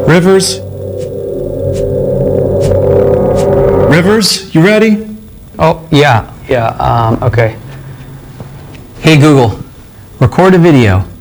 Rivers? Rivers, you ready? Oh, yeah, okay. Hey Google, record a video.